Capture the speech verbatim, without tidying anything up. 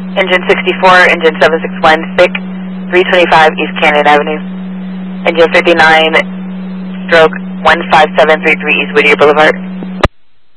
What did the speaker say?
Engine sixty-four, engine seven six one, S I C, three twenty-five East Canyon Avenue. Engine fifty-nine, stroke one five seven three three East Whittier Boulevard.